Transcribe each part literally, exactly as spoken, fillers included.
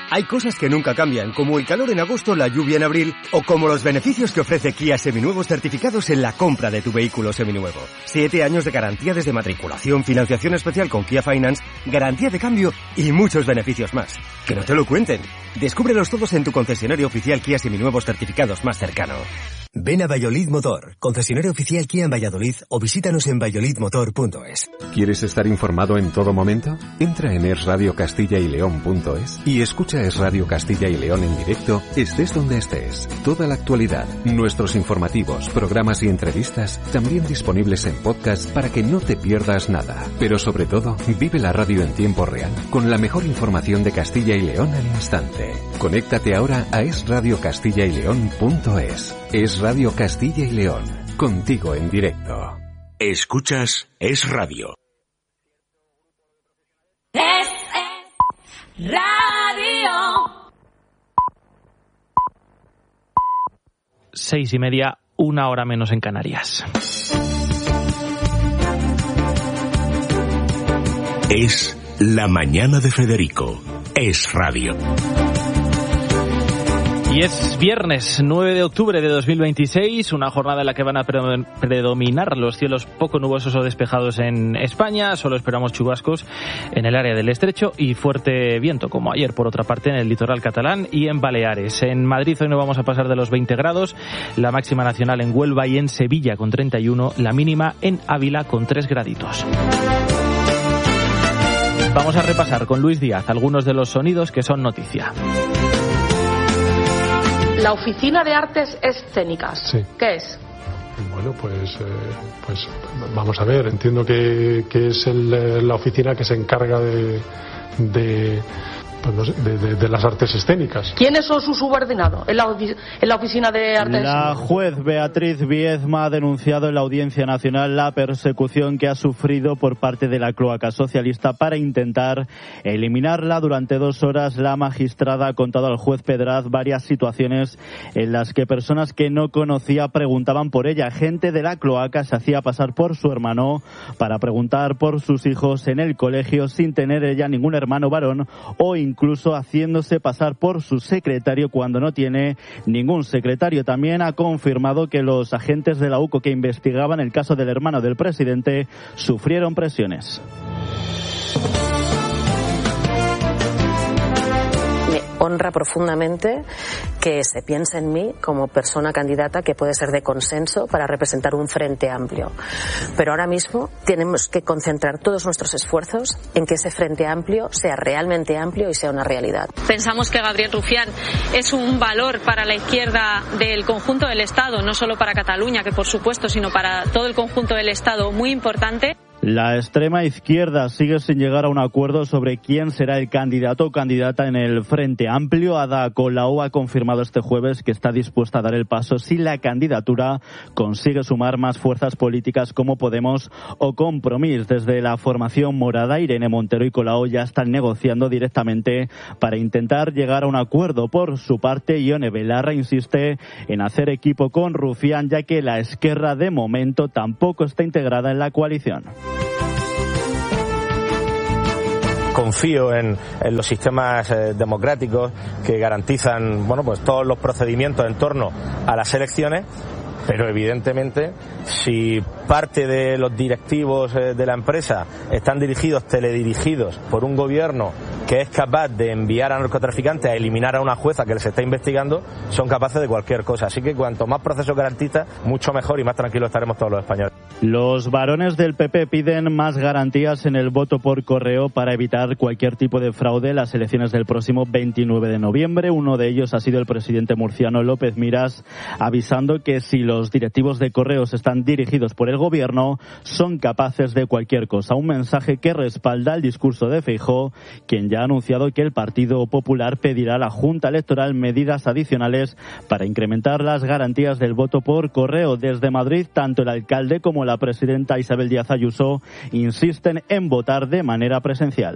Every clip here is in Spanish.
Hay cosas que nunca cambian, como el calor en agosto, la lluvia en abril, o como los beneficios que ofrece Kia Seminuevos certificados en la compra de tu vehículo seminuevo. Siete años de garantía desde matriculación, financiación especial con Kia Finance, garantía de cambio y muchos beneficios más. Que no te lo cuenten. Descúbrelos todos en tu concesionario oficial Kia Seminuevos certificados más cercano. Ven a Valladolid Motor, concesionario oficial Kia en Valladolid, o visítanos en valladolid motor punto es. ¿Quieres estar informado en todo momento? Entra en es radio castilla y león punto es y escucha Es Radio Castilla y León en directo, estés donde estés. Toda la actualidad, nuestros informativos, programas y entrevistas, también disponibles en podcast para que no te pierdas nada. Pero sobre todo, vive la radio en tiempo real, con la mejor información de Castilla y León al instante. Conéctate ahora a es radio castilla y león punto es. Es Radio Castilla y León, contigo en directo. Escuchas Es Radio. Es Radio. Seis y media, una hora menos en Canarias. Es la mañana de Federico. Es Radio. Y es viernes nueve de octubre de dos mil veintiséis, una jornada en la que van a predominar los cielos poco nubosos o despejados en España. Solo esperamos chubascos en el área del Estrecho y fuerte viento, como ayer, por otra parte, en el litoral catalán y en Baleares. En Madrid hoy no vamos a pasar de los veinte grados, la máxima nacional en Huelva y en Sevilla con treinta y uno, la mínima en Ávila con tres graditos. Vamos a repasar con Luis Díaz algunos de los sonidos que son noticia. La Oficina de Artes Escénicas. Sí. ¿Qué es? Bueno, pues, eh, pues vamos a ver. Entiendo que, que es el, la oficina que se encarga de, de, pues no sé, de, de, de las artes escénicas. ¿Quiénes son sus subordinados en la, en la Oficina de Artes La Escénicas? juez Beatriz Viezma ha denunciado en la Audiencia Nacional la persecución que ha sufrido por parte de la cloaca socialista para intentar eliminarla. Durante dos horas la magistrada ha contado al juez Pedraz varias situaciones en las que personas que no conocía preguntaban por ella. Gente de la cloaca se hacía pasar por su hermano para preguntar por sus hijos en el colegio sin tener ella ningún hermano varón, o incluso haciéndose pasar por su secretario cuando no tiene ningún secretario. También ha confirmado que los agentes de la U C O que investigaban el caso del hermano del presidente sufrieron presiones. Me honra profundamente que se piense en mí como persona candidata que puede ser de consenso para representar un frente amplio. Pero ahora mismo tenemos que concentrar todos nuestros esfuerzos en que ese frente amplio sea realmente amplio y sea una realidad. Pensamos que Gabriel Rufián es un valor para la izquierda del conjunto del Estado, no solo para Cataluña, que por supuesto, sino para todo el conjunto del Estado, muy importante. La extrema izquierda sigue sin llegar a un acuerdo sobre quién será el candidato o candidata en el Frente Amplio. Ada Colau ha confirmado este jueves que está dispuesta a dar el paso si la candidatura consigue sumar más fuerzas políticas como Podemos o Compromís. Desde la formación morada, Irene Montero y Colau ya están negociando directamente para intentar llegar a un acuerdo. Por su parte, Ione Belarra insiste en hacer equipo con Rufián, ya que la Esquerra de momento tampoco está integrada en la coalición. Confío en, en los sistemas eh, democráticos que garantizan, bueno, pues todos los procedimientos en torno a las elecciones, pero evidentemente si parte de los directivos eh, de la empresa están dirigidos, teledirigidos por un gobierno que es capaz de enviar a narcotraficantes a eliminar a una jueza que les está investigando, son capaces de cualquier cosa. Así que cuanto más procesos garantistas, mucho mejor y más tranquilos estaremos todos los españoles. Los varones del P P piden más garantías en el voto por correo para evitar cualquier tipo de fraude en las elecciones del próximo veintinueve de noviembre. Uno de ellos ha sido el presidente murciano López Miras, avisando que si los directivos de correos están dirigidos por el gobierno, son capaces de cualquier cosa. Un mensaje que respalda el discurso de Feijóo, quien ya ha anunciado que el Partido Popular pedirá a la Junta Electoral medidas adicionales para incrementar las garantías del voto por correo. Desde Madrid, tanto el alcalde como la presidenta Isabel Díaz Ayuso insisten en votar de manera presencial.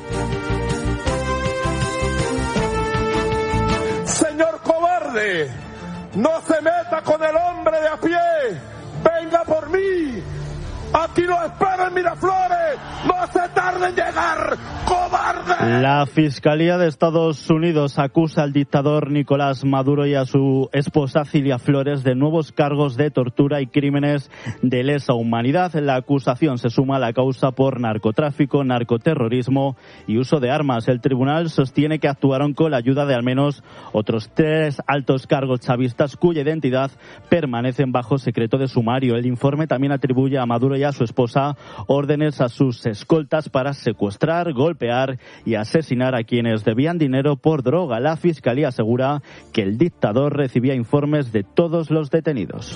Señor cobarde, no se meta con el hombre de a pie. Venga por mí. Aquí lo espero en Miraflores. No se tarde en llegar, cobarde. La Fiscalía de Estados Unidos acusa al dictador Nicolás Maduro y a su esposa Cilia Flores de nuevos cargos de tortura y crímenes de lesa humanidad. La acusación se suma a la causa por narcotráfico, narcoterrorismo y uso de armas. El tribunal sostiene que actuaron con la ayuda de al menos otros tres altos cargos chavistas cuya identidad permanecen bajo secreto de sumario. El informe también atribuye a Maduro y a su esposa órdenes a sus escoltas para secuestrar, golpear y asesinar a quienes debían dinero por droga. La Fiscalía asegura que el dictador recibía informes de todos los detenidos.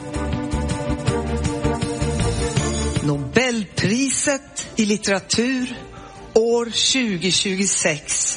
Nobelpriset i litteratur år tjugo tjugosex.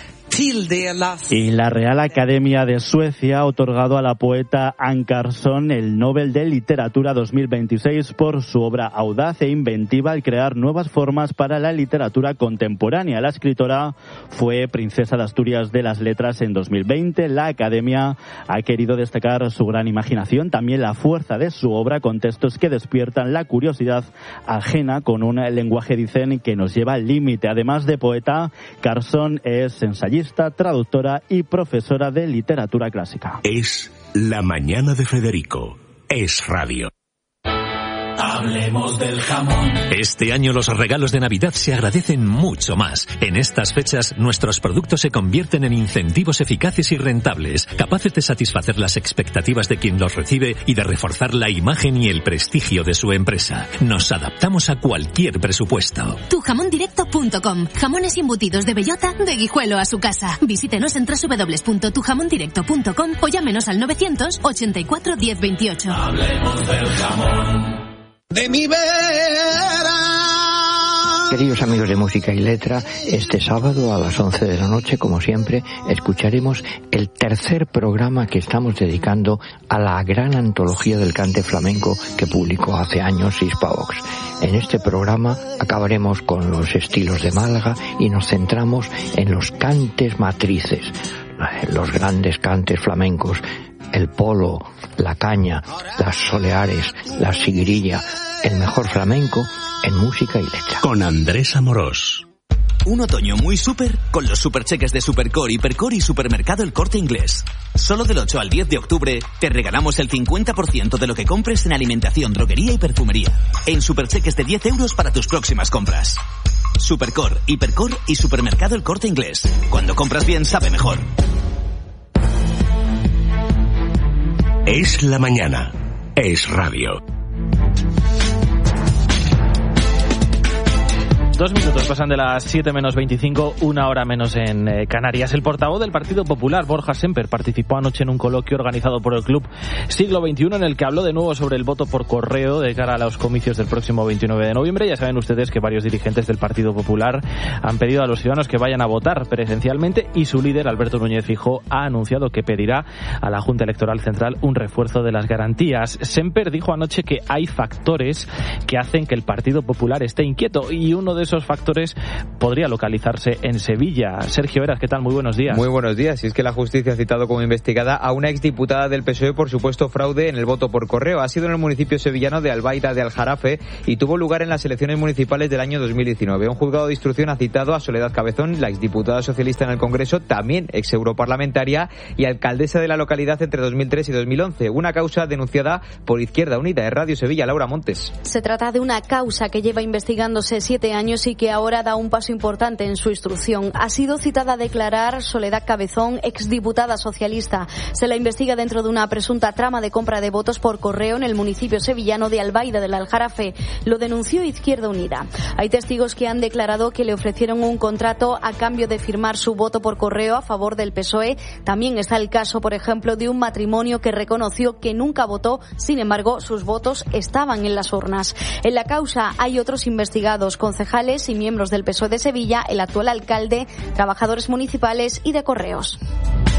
Y la Real Academia de Suecia ha otorgado a la poeta Anne Carlsson el Nobel de Literatura dos mil veintiséis por su obra audaz e inventiva al crear nuevas formas para la literatura contemporánea. La escritora fue princesa de Asturias de las Letras en dos mil veinte. La Academia ha querido destacar su gran imaginación, también la fuerza de su obra con textos que despiertan la curiosidad ajena con un lenguaje, dicen, que nos lleva al límite. Además de poeta, Carlsson es ensayista, traductora y profesora de literatura clásica. Es La Mañana de Federico. Es Radio. Hablemos del jamón. Este año los regalos de Navidad se agradecen mucho más. En estas fechas, nuestros productos se convierten en incentivos eficaces y rentables, capaces de satisfacer las expectativas de quien los recibe y de reforzar la imagen y el prestigio de su empresa. Nos adaptamos a cualquier presupuesto. tu jamón directo punto com. Jamones y embutidos de bellota, de Guijuelo a su casa. Visítenos en doble u doble u doble u punto tu jamón directo punto com o llámenos al novecientos ochenta y cuatro diez veintiocho. Hablemos del jamón. De mi vera. Queridos amigos de Música y Letra, este sábado a las once de la noche, como siempre, escucharemos el tercer programa que estamos dedicando a la gran antología del cante flamenco que publicó hace años Hispavox. En este programa acabaremos con los estilos de Málaga y nos centramos en los cantes matrices, los grandes cantes flamencos, el polo, la caña, las soleares, la siguirilla, el mejor flamenco en Música y Letra. Con Andrés Amorós. Un otoño muy súper con los supercheques de Supercore, Hipercore y Supermercado El Corte Inglés. Solo del ocho al diez de octubre te regalamos el cincuenta por ciento de lo que compres en alimentación, droguería y perfumería. En supercheques de diez euros para tus próximas compras. Supercore, Hipercore y Supermercado El Corte Inglés. Cuando compras bien, sabe mejor. Es la mañana. Es Radio. Dos minutos pasan de las siete menos veinticinco, una hora menos en eh, Canarias. El portavoz del Partido Popular, Borja Semper, participó anoche en un coloquio organizado por el Club Siglo veintiuno en el que habló de nuevo sobre el voto por correo de cara a los comicios del próximo veintinueve de noviembre. Ya saben ustedes que varios dirigentes del Partido Popular han pedido a los ciudadanos que vayan a votar presencialmente y su líder, Alberto Núñez Feijóo, ha anunciado que pedirá a la Junta Electoral Central un refuerzo de las garantías. Semper dijo anoche que hay factores que hacen que el Partido Popular esté inquieto y uno de esos factores podría localizarse en Sevilla. Sergio Eras, ¿qué tal? Muy buenos días. Muy buenos días. Y es que la justicia ha citado como investigada a una exdiputada del P S O E por supuesto fraude en el voto por correo. Ha sido en el municipio sevillano de Albaida de Aljarafe y tuvo lugar en las elecciones municipales del año dos mil diecinueve. Un juzgado de instrucción ha citado a Soledad Cabezón, la exdiputada socialista en el Congreso, también ex europarlamentaria y alcaldesa de la localidad entre dos mil tres y dos mil once. Una causa denunciada por Izquierda Unida. En Radio Sevilla, Laura Montes. Se trata de una causa que lleva investigándose siete años y que ahora da un paso importante en su instrucción. Ha sido citada a declarar Soledad Cabezón, exdiputada socialista. Se la investiga dentro de una presunta trama de compra de votos por correo en el municipio sevillano de Albaida del Aljarafe. Lo denunció Izquierda Unida. Hay testigos que han declarado que le ofrecieron un contrato a cambio de firmar su voto por correo a favor del P S O E. También está el caso, por ejemplo, de un matrimonio que reconoció que nunca votó, sin embargo, sus votos estaban en las urnas. En la causa hay otros investigados, concejales y miembros del P S O E de Sevilla, el actual alcalde, trabajadores municipales y de correos.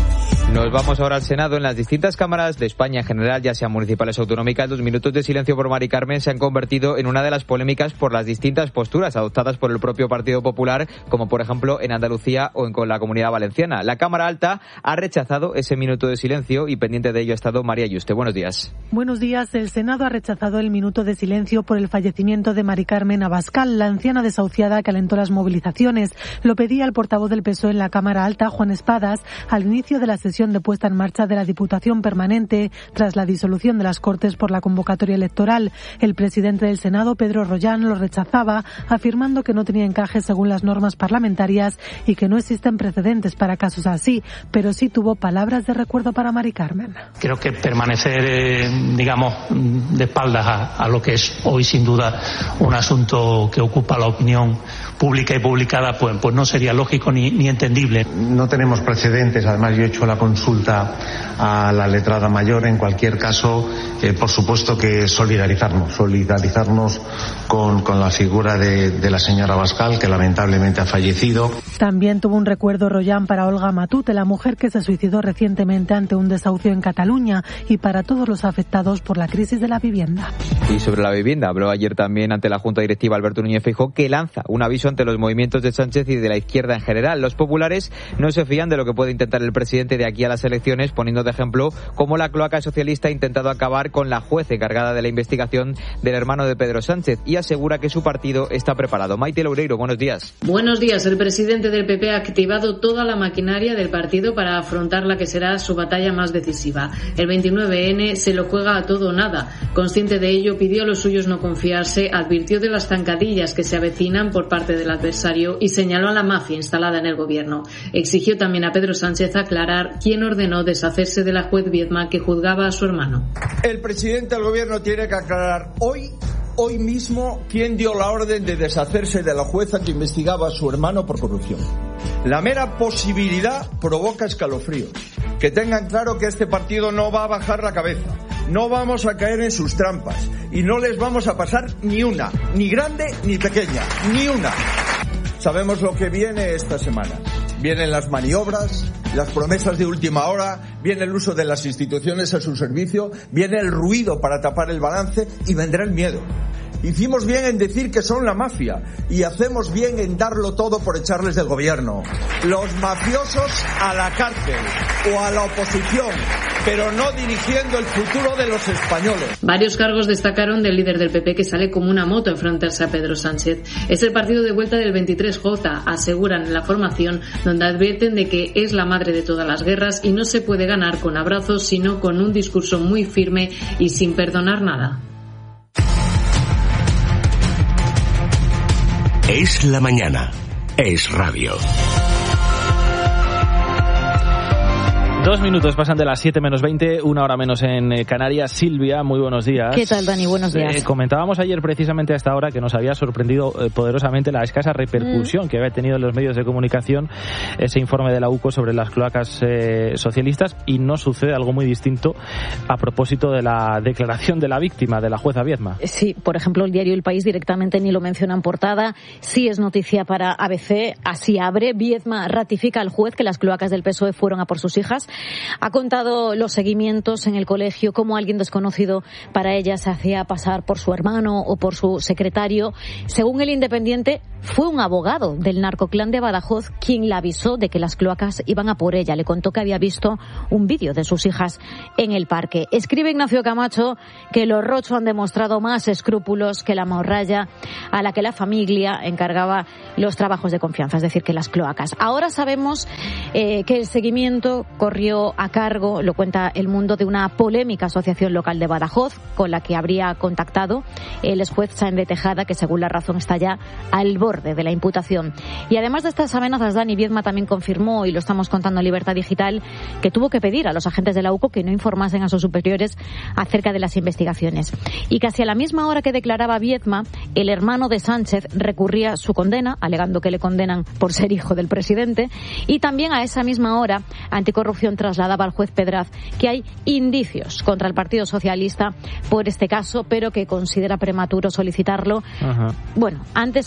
Nos vamos ahora al Senado. En las distintas cámaras de España en general, ya sean municipales o autonómicas, los minutos de silencio por Mari Carmen se han convertido en una de las polémicas por las distintas posturas adoptadas por el propio Partido Popular, como por ejemplo en Andalucía o en con la Comunidad Valenciana. La Cámara Alta ha rechazado ese minuto de silencio y pendiente de ello ha estado María Yuste. Buenos días. Buenos días. El Senado ha rechazado el minuto de silencio por el fallecimiento de Mari Carmen Abascal, la anciana desahuciada que alentó las movilizaciones. Lo pedía el portavoz del P S O E en la Cámara Alta, Juan Espadas, al inicio de la sesión de puesta en marcha de la Diputación Permanente tras la disolución de las Cortes por la convocatoria electoral. El presidente del Senado, Pedro Rollán, lo rechazaba, afirmando que no tenía encaje según las normas parlamentarias y que no existen precedentes para casos así, pero sí tuvo palabras de recuerdo para Mari Carmen. Creo que permanecer, eh, digamos, de espaldas a, a lo que es hoy sin duda un asunto que ocupa la opinión pública y publicada, pues, pues no sería lógico ni, ni entendible. No tenemos precedentes, además yo he hecho la consulta a la letrada mayor. En cualquier caso, eh, por supuesto que solidarizarnos, solidarizarnos con, con la figura de, de la señora Abascal, que lamentablemente ha fallecido. También tuvo un recuerdo Rollán para Olga Matute, la mujer que se suicidó recientemente ante un desahucio en Cataluña, y para todos los afectados por la crisis de la vivienda. Y sobre la vivienda, habló ayer también ante la Junta Directiva Alberto Núñez Feijóo, que lanza un aviso ante los movimientos de Sánchez y de la izquierda en general. Los populares no se fían de lo que puede intentar el presidente de aquí a las elecciones, poniendo de ejemplo cómo la cloaca socialista ha intentado acabar con la juez encargada de la investigación del hermano de Pedro Sánchez, y asegura que su partido está preparado. Maite Loureiro, buenos días. Buenos días. El presidente del P P ha activado toda la maquinaria del partido para afrontar la que será su batalla más decisiva. El veintinueve ene se lo juega a todo o nada. Consciente de ello, pidió a los suyos no confiarse, advirtió de las zancadillas que se avecinan por parte del adversario y señaló a la mafia instalada en el gobierno. Exigió también a Pedro Sánchez aclarar quién ordenó deshacerse de la juez Viedma que juzgaba a su hermano. El presidente del gobierno tiene que aclarar hoy, hoy mismo, quién dio la orden de deshacerse de la jueza que investigaba a su hermano por corrupción. La mera posibilidad provoca escalofríos. Que tengan claro que este partido no va a bajar la cabeza. No vamos a caer en sus trampas y no les vamos a pasar ni una, ni grande ni pequeña, ni una. Sabemos lo que viene esta semana. Vienen las maniobras, las promesas de última hora, viene el uso de las instituciones a su servicio, viene el ruido para tapar el balance y vendrá el miedo. Hicimos bien en decir que son la mafia y hacemos bien en darlo todo por echarles del gobierno. Los mafiosos a la cárcel o a la oposición, pero no dirigiendo el futuro de los españoles. Varios cargos destacaron del líder del P P, que sale como una moto a enfrentarse a Pedro Sánchez. Es el partido de vuelta del veintitrés jota, aseguran en la formación, donde advierten de que es la madre de todas las guerras y no se puede ganar con abrazos, sino con un discurso muy firme y sin perdonar nada. Es la mañana. Es radio. Dos minutos pasan de las siete menos veinte, una hora menos en Canarias. Silvia, muy buenos días. ¿Qué tal, Dani? Buenos días. Eh, comentábamos ayer precisamente a esta hora que nos había sorprendido eh, poderosamente la escasa repercusión mm. que había tenido en los medios de comunicación ese informe de la U C O sobre las cloacas eh, socialistas, y no sucede algo muy distinto a propósito de la declaración de la víctima, de la jueza Viedma. Sí, por ejemplo, el diario El País directamente ni lo menciona en portada. Sí es noticia para A B C, así abre. Viedma ratifica al juez que las cloacas del P S O E fueron a por sus hijas. Ha contado los seguimientos en el colegio, cómo alguien desconocido para ella se hacía pasar por su hermano o por su secretario. Según El Independiente, fue un abogado del narcoclán de Badajoz quien la avisó de que las cloacas iban a por ella. Le contó que había visto un vídeo de sus hijas en el parque. Escribe Ignacio Camacho que los Rocho han demostrado más escrúpulos que la morralla a la que la familia encargaba los trabajos de confianza, es decir, que las cloacas. Ahora sabemos eh, que el seguimiento corrió a cargo, lo cuenta El Mundo, de una polémica asociación local de Badajoz con la que habría contactado el exjuez Sáenz de Tejada, que según La Razón está ya al borde de la imputación. Y además de estas amenazas, Dani, Viedma también confirmó, y lo estamos contando en Libertad Digital, que tuvo que pedir a los agentes de la U C O que no informasen a sus superiores acerca de las investigaciones. Y casi a la misma hora que declaraba Viedma, el hermano de Sánchez recurría su condena, alegando que le condenan por ser hijo del presidente, y también a esa misma hora Anticorrupción trasladaba al juez Pedraz que hay indicios contra el Partido Socialista por este caso, pero que considera prematuro solicitarlo. Ajá. Bueno, antes, entre otras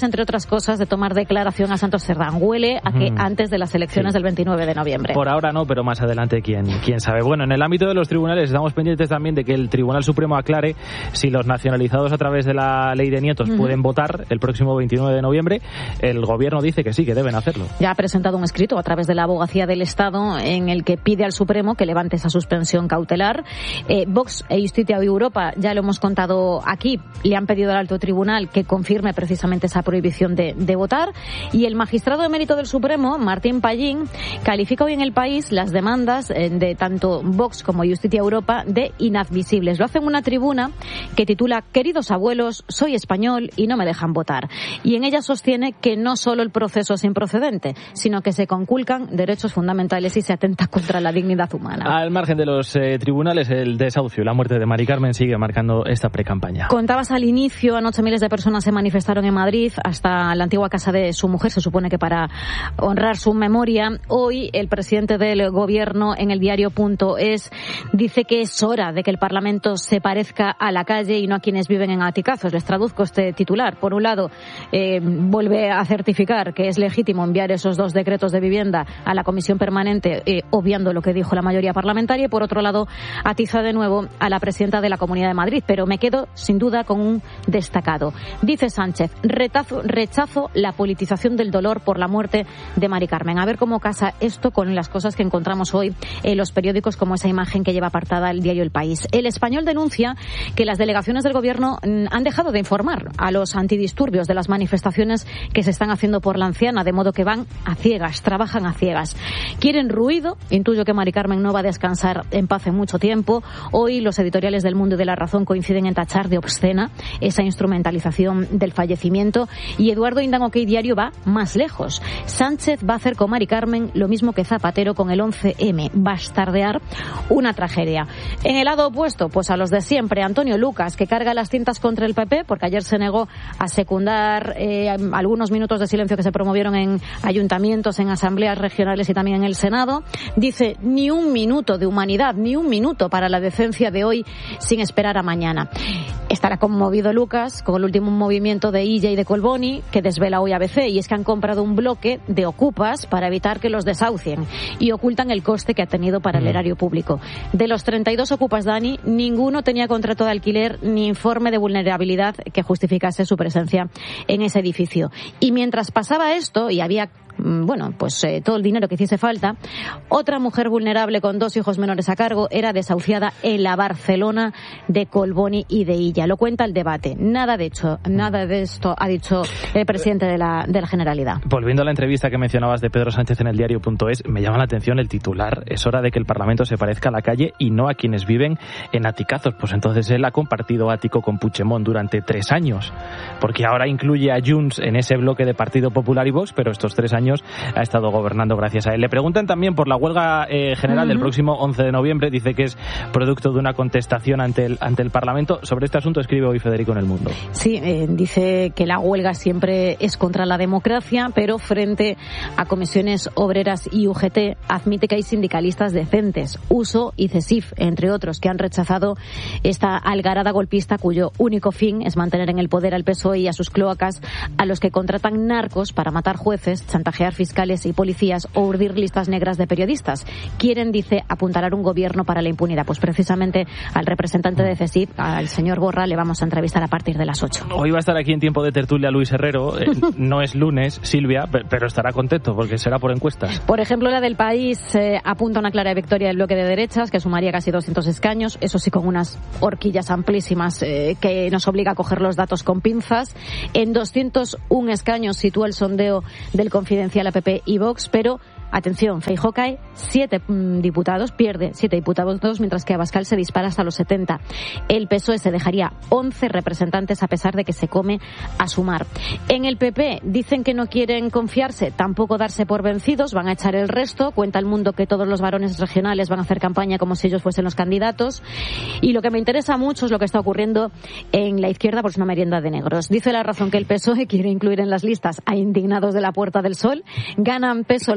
cosas de tomar declaración a Santos Cerdán. Huele a que Mm. antes de las elecciones Sí. del veintinueve de noviembre. Por ahora no, pero más adelante quién, quién sabe. Bueno, en el ámbito de los tribunales estamos pendientes también de que el Tribunal Supremo aclare si los nacionalizados a través de la ley de nietos Ujú. pueden votar el próximo veintinueve de noviembre. El gobierno dice que sí, que deben hacerlo. Ya ha presentado un escrito a través de la Abogacía del Estado en el que pide al Supremo que levante esa suspensión cautelar. Eh, Vox e Justicia Europa, ya lo hemos contado aquí, le han pedido al alto tribunal que confirme precisamente esa prohibición de, de votar. Y el magistrado de mérito del Supremo, Martín Pallín, califica hoy en El País las demandas eh, de tanto Vox como Justicia Europa de inadmisibles. Lo hace en una tribuna que titula "Queridos abuelos, soy español y no me dejan votar". Y en ella sostiene que no solo el proceso es improcedente, sino que se conculcan derechos fundamentales y se atenta contra la dignidad humana. Al margen de los eh, tribunales, el desahucio y la muerte de Mari Carmen sigue marcando esta precampaña. Contabas al inicio, anoche miles de personas se manifestaron en Madrid hasta la antigua casa de su mujer, se supone que para honrar su memoria. Hoy el presidente del gobierno en el diario.es dice que es hora de que el Parlamento se parezca a la calle y no a quienes viven en aticazos. Les traduzco este titular. Por un lado, eh, vuelve a certificar que es legítimo enviar esos dos decretos de vivienda a la comisión permanente, eh, obviando lo que dijo la mayoría parlamentaria, y por otro lado atiza de nuevo a la presidenta de la Comunidad de Madrid, pero me quedo sin duda con un destacado. Dice Sánchez: rechazo, rechazo la politización del dolor por la muerte de Mari Carmen. A ver cómo casa esto con las cosas que encontramos hoy en los periódicos, como esa imagen que lleva apartada el diario El País. El Español denuncia que las delegaciones del gobierno han dejado de informar a los antidisturbios de las manifestaciones que se están haciendo por la anciana, de modo que van a ciegas, trabajan a ciegas. Quieren ruido, intuyo que Mari Carmen no va a descansar en paz en mucho tiempo. Hoy los editoriales del Mundo y de La Razón coinciden en tachar de obscena esa instrumentalización del fallecimiento, y Eduardo Indan OK Diario va más lejos. Sánchez va a hacer con Mari Carmen lo mismo que Zapatero con el once eme, bastardear una tragedia. En el lado opuesto, pues a los de siempre, Antonio Lucas, que carga las tintas contra el P P porque ayer se negó a secundar eh, algunos minutos de silencio que se promovieron en ayuntamientos, en asambleas regionales y también en el Senado. Dice: ni un minuto de humanidad, ni un minuto para la decencia de hoy sin esperar a mañana. Estará conmovido Lucas con el último movimiento de Illa y de Colboni, que desvela hoy A B C, y es que han comprado un bloque de ocupas para evitar que los desahucien y ocultan el coste que ha tenido para el erario público. De los treinta y dos ocupas, Dani, ninguno tenía contrato de alquiler ni informe de vulnerabilidad que justificase su presencia en ese edificio. Y mientras pasaba esto, y había bueno, pues eh, todo el dinero que hiciese falta, otra mujer vulnerable con dos hijos menores a cargo era desahuciada en la Barcelona de Colboni y de Illa. Lo cuenta El Debate. Nada de hecho, nada de esto ha dicho el presidente de la, de la Generalidad. Volviendo a la entrevista que mencionabas de Pedro Sánchez en el diario.es, me llama la atención el titular: es hora de que el Parlamento se parezca a la calle y no a quienes viven en aticazos. Pues entonces él ha compartido ático con Puigdemont durante tres años, porque ahora incluye a Junts en ese bloque de Partido Popular y Vox, pero estos tres años ha estado gobernando gracias a él. Le preguntan también por la huelga eh, general uh-huh. del próximo once de noviembre. Dice que es producto de una contestación ante el, ante el Parlamento. Sobre este asunto escribe hoy Federico en El Mundo. Sí, eh, dice que la huelga siempre es contra la democracia, pero frente a comisiones obreras y U G T admite que hay sindicalistas decentes, U S O y CESIF, entre otros, que han rechazado esta algarada golpista cuyo único fin es mantener en el poder al P S O E y a sus cloacas, a los que contratan narcos para matar jueces, chantajear fiscales y policías o urdir listas negras de periodistas. Quieren, dice, apuntalar un gobierno para la impunidad. Pues precisamente al representante de CESIF, al señor Borra, le vamos a entrevistar a partir de las ocho. Hoy va a estar aquí en tiempo de tertulia Luis Herrero. Eh, no es lunes, Silvia, pero estará contento porque será por encuestas. Por ejemplo, la del País eh, apunta una clara victoria del bloque de derechas, que sumaría casi doscientos escaños, eso sí, con unas horquillas amplísimas eh, que nos obliga a coger los datos con pinzas. En doscientos uno escaños sitúa el sondeo del Confidencial a P P y Vox, pero atención, Feijóo cae siete mmm, diputados, pierde siete diputados, mientras que Abascal se dispara hasta los setenta. El P S O E se dejaría once representantes a pesar de que se come a sumar. En el P P dicen que no quieren confiarse, tampoco darse por vencidos, van a echar el resto. Cuenta El Mundo que todos los varones regionales van a hacer campaña como si ellos fuesen los candidatos. Y lo que me interesa mucho es lo que está ocurriendo en la izquierda, pues una merienda de negros. Dice La Razón que el P S O E quiere incluir en las listas a indignados de la Puerta del Sol. Ganan peso los rumores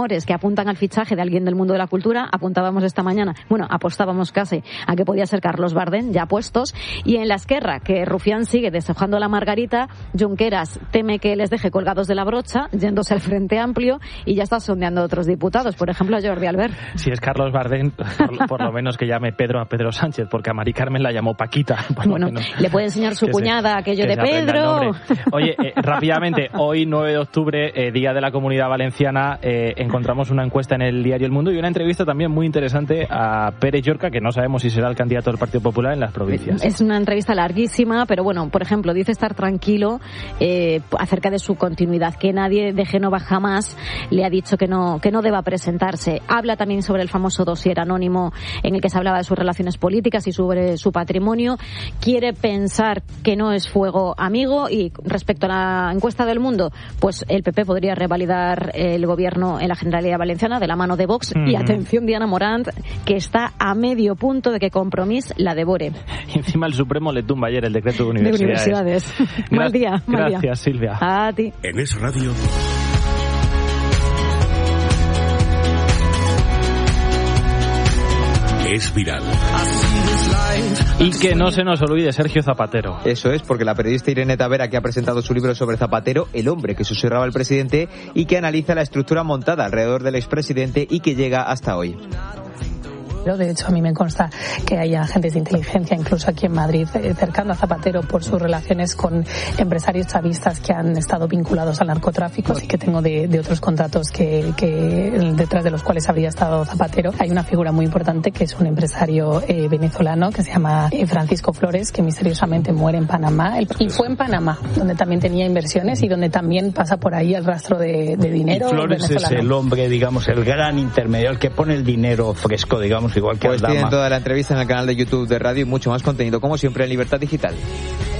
rumores que apuntan al fichaje de alguien del mundo de la cultura. Apuntábamos esta mañana, bueno, apostábamos casi a que podía ser Carlos Bardén, ya puestos. Y en la Esquerra, que Rufián sigue deshojando la margarita, Junqueras teme que les deje colgados de la brocha, yéndose al Frente Amplio, y ya está sondeando a otros diputados, por ejemplo a Jordi Albert. Si es Carlos Bardén, por, por lo menos que llame Pedro a Pedro Sánchez, porque a Mari Carmen la llamó Paquita. Bueno, le puede enseñar su cuñada se, aquello de Pedro. Oye, eh, rápidamente, hoy nueve de octubre, eh, Día de la Comunidad Valenciana, eh, encontramos una encuesta en el diario El Mundo y una entrevista también muy interesante a Pérez Llorca, que no sabemos si será el candidato del Partido Popular en las provincias. Es una entrevista larguísima, pero bueno, por ejemplo, dice estar tranquilo eh, acerca de su continuidad, que nadie de Génova jamás le ha dicho que no, que no deba presentarse. Habla también sobre el famoso dossier anónimo en el que se hablaba de sus relaciones políticas y sobre su patrimonio. Quiere pensar que no es fuego amigo. Y respecto a la encuesta del Mundo, pues el P P podría revalidar el gobierno en la Generalidad Valenciana de la mano de Vox. Mm. Y atención, Diana Morant, que está a medio punto de que Compromís la devore. Y encima el Supremo le tumba ayer el decreto de universidades. De universidades. Mal día. Mal Gracias, día. Silvia. A ti. En Es Radio. Es viral. Y que no se nos olvide Sergio Zapatero. Eso es, porque la periodista Irene Tavera, que ha presentado su libro sobre Zapatero, El hombre que susurraba al presidente, y que analiza la estructura montada alrededor del expresidente y que llega hasta hoy. De hecho, a mí me consta que hay agentes de inteligencia, incluso aquí en Madrid, cercando a Zapatero por sus relaciones con empresarios chavistas que han estado vinculados al narcotráfico. Así que tengo de, de otros contratos que, que detrás de los cuales habría estado Zapatero. Hay una figura muy importante que es un empresario eh, venezolano que se llama eh, Francisco Flores, que misteriosamente muere en Panamá. Y fue en Panamá, donde también tenía inversiones y donde también pasa por ahí el rastro de, de dinero. Y Flores venezolano. Es el hombre, digamos, el gran intermediario, el que pone el dinero fresco, digamos, igual que pues tienen toda la entrevista en el canal de YouTube de Radio y mucho más contenido, como siempre, en Libertad Digital.